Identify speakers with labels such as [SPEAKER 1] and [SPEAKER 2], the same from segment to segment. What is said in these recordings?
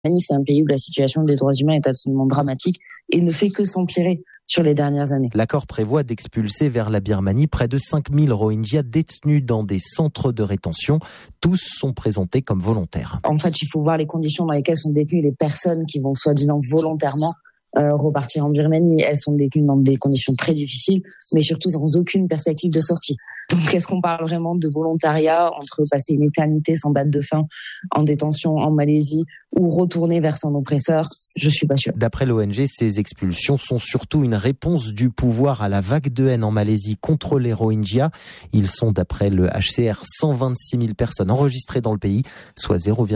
[SPEAKER 1] C'est un pays où la situation des droits humains est absolument dramatique et ne fait que s'empirer sur les dernières années.
[SPEAKER 2] L'accord prévoit d'expulser vers la Birmanie près de 5000 Rohingyas détenus dans des centres de rétention. Tous sont présentés comme volontaires.
[SPEAKER 1] En fait, il faut voir les conditions dans lesquelles sont détenues les personnes qui vont soi-disant volontairement repartir en Birmanie. Elles sont détenues dans des conditions très difficiles, mais surtout sans aucune perspective de sortie. Donc, est-ce qu'on parle vraiment de volontariat entre passer une éternité sans date de fin en détention en Malaisie ou retourner vers son oppresseur? Je suis pas sûre.
[SPEAKER 2] D'après l'ONG, ces expulsions sont surtout une réponse du pouvoir à la vague de haine en Malaisie contre les Rohingyas. Ils sont, d'après le HCR, 126 000 personnes enregistrées dans le pays, soit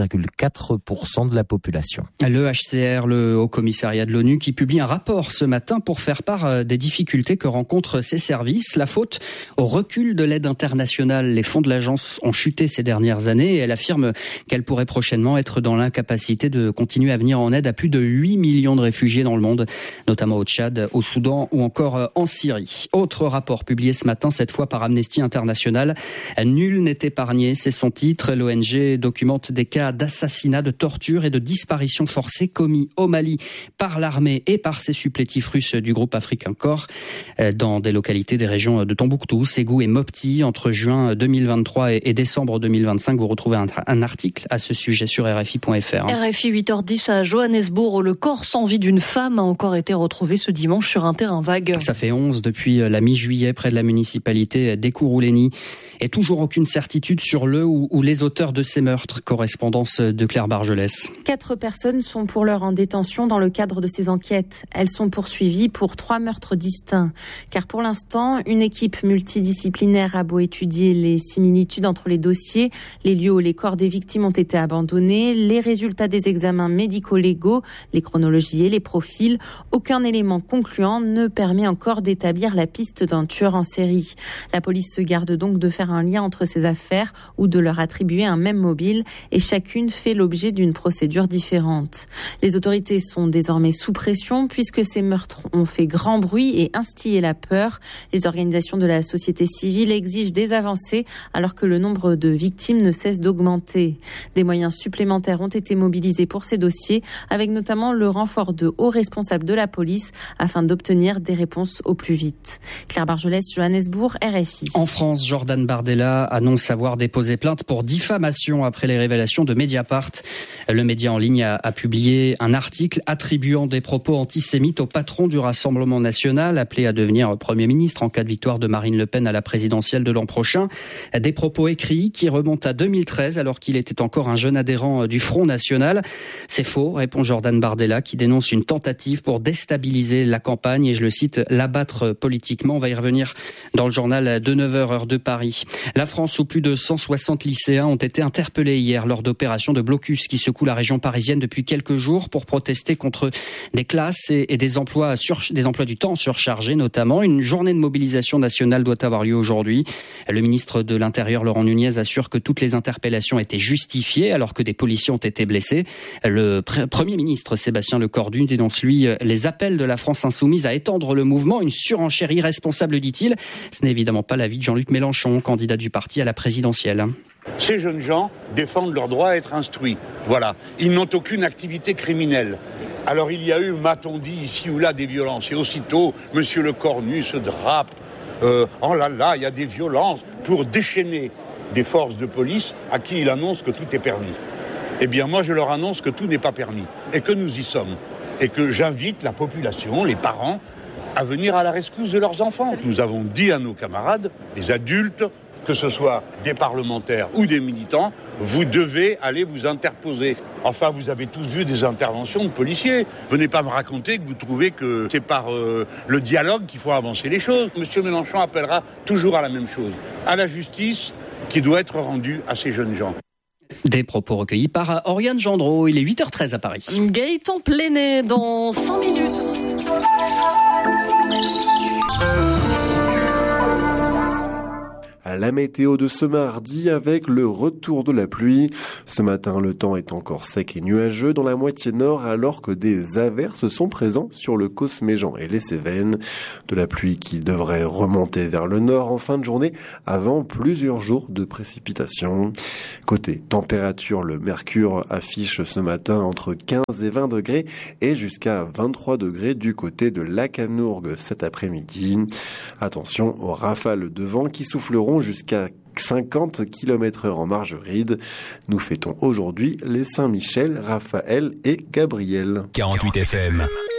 [SPEAKER 2] 0,4% de la population.
[SPEAKER 3] Le HCR, le Haut Commissariat de l'ONU, qui publie un rapport ce matin pour faire part des difficultés que rencontrent ses services. La faute au recul de l'aide internationale. Les fonds de l'agence ont chuté ces dernières années et elle affirme qu'elle pourrait prochainement être dans l'incapacité de continuer à venir en aide à plus de 8 millions de réfugiés dans le monde, notamment au Tchad, au Soudan ou encore en Syrie. Autre rapport publié ce matin, cette fois par Amnesty International. Nul n'est épargné, c'est son titre. L'ONG documente des cas d'assassinat, de torture et de disparition forcée commis au Mali par l'armée et par ses supplétifs russes du groupe Africain Corps dans des localités des régions de Tombouctou, Ségou et Mopti. Entre juin 2023 et décembre 2025, vous retrouvez un article à ce sujet sur RFI.fr.
[SPEAKER 4] RFI 8h10 à Johannesburg. Le corps sans vie d'une femme a encore été retrouvé ce dimanche sur un terrain vague.
[SPEAKER 3] Ça fait 11 depuis la mi-juillet près de la municipalité d'Ekurhuleni. Et toujours aucune certitude sur le ou les auteurs de ces meurtres. Correspondance de Claire Bargelès.
[SPEAKER 5] 4 personnes sont pour l'heure en détention dans le cadre de ces enquêtes. Elles sont poursuivies pour 3 meurtres distincts. Car pour l'instant, une équipe multidisciplinaire a beau étudier les similitudes entre les dossiers, les lieux où les corps des victimes ont été abandonnés, les résultats des examens médico-légaux, les chronologies et les profils, aucun élément concluant ne permet encore d'établir la piste d'un tueur en série. La police se garde donc de faire un lien entre ces affaires ou de leur attribuer un même mobile et chacune fait l'objet d'une procédure différente. Les autorités sont désormais sous pression puisque ces meurtres ont fait grand bruit et instillé la peur. Les organisations de la société civile exigent des avancées alors que le nombre de victimes ne cesse d'augmenter. Des moyens supplémentaires ont été mobilisés pour ces dossiers avec notamment le renfort de hauts responsables de la police afin d'obtenir des réponses au plus vite. Claire Bargelès, Johannesburg, RFI.
[SPEAKER 3] En France, Jordan Bardella annonce avoir déposé plainte pour diffamation après les révélations de Mediapart. Le média en ligne a publié un article attribuant des propos antisémites au patron du Rassemblement national, appelé à devenir Premier ministre en cas de victoire de Marine Le Pen à la présidentielle de l'an prochain. Des propos écrits qui remontent à 2013 alors qu'il était encore un jeune adhérent du Front National. C'est faux, répond Jordan Bardella, qui dénonce une tentative pour déstabiliser la campagne et, je le cite, l'abattre politiquement. On va y revenir dans le journal de 9h, heure de Paris. La France, où plus de 160 lycéens ont été interpellés hier lors d'opérations de blocus qui secouent la région parisienne depuis quelques jours pour protester contre des classes et des emplois du temps surchargés notamment. Une journée de mobilisation nationale doit avoir lieu aujourd'hui. Le ministre de l'Intérieur, Laurent Nunez, assure que toutes les interpellations étaient justifiées alors que des policiers ont été blessés. Le Premier ministre, Sébastien Lecornu, dénonce, lui, les appels de la France insoumise à étendre le mouvement. Une surenchère irresponsable, dit-il. Ce n'est évidemment pas l'avis de Jean-Luc Mélenchon, candidat du parti à la présidentielle.
[SPEAKER 6] Ces jeunes gens défendent leur droit à être instruits. Voilà. Ils n'ont aucune activité criminelle. Alors il y a eu, m'a-t-on dit, ici ou là des violences. Et aussitôt, M. Lecornu se drape. Oh là là, il y a des violences pour déchaîner des forces de police à qui il annonce que tout est permis. Eh bien, moi, je leur annonce que tout n'est pas permis et que nous y sommes. Et que j'invite la population, les parents, à venir à la rescousse de leurs enfants. Nous avons dit à nos camarades, les adultes, que ce soit des parlementaires ou des militants, vous devez aller vous interposer. Enfin, vous avez tous vu des interventions de policiers. Venez pas me raconter que vous trouvez que c'est par le dialogue qu'il faut avancer les choses. Monsieur Mélenchon appellera toujours à la même chose, à la justice qui doit être rendue à ces jeunes gens.
[SPEAKER 3] Des propos recueillis par Oriane Gendreau. Il est 8h13 à Paris.
[SPEAKER 4] Gaëtan Plenay dans 5 minutes.
[SPEAKER 7] La météo de ce mardi avec le retour de la pluie. Ce matin, le temps est encore sec et nuageux dans la moitié nord alors que des averses sont présents sur le Cosméjean et les Cévennes. De la pluie qui devrait remonter vers le nord en fin de journée avant plusieurs jours de précipitations. Côté température, le mercure affiche ce matin entre 15 et 20 degrés et jusqu'à 23 degrés du côté de Lacanourgue cet après-midi. Attention aux rafales de vent qui souffleront jusqu'à 50 km/h en Margeride. Nous fêtons aujourd'hui les Saint-Michel, Raphaël et Gabriel.
[SPEAKER 8] 48 FM.